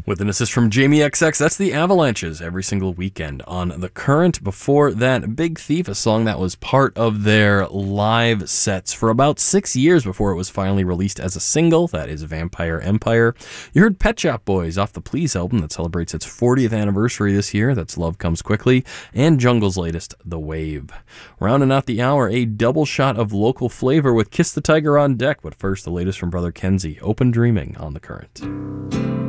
With an assist from Jamie XX, that's the Avalanches every single weekend on The Current. Before that, Big Thief, a song that was part of their live sets for about 6 years before it was finally released as a single. That is Vampire Empire. You heard Pet Shop Boys off the Please album that celebrates its 40th anniversary this year. That's Love Comes Quickly. And Jungle's latest, The Wave. Rounding out the hour, a double shot of local flavor with Kiss the Tiger on deck. But first, the latest from Brother Kenzie, Open Dreaming on The Current.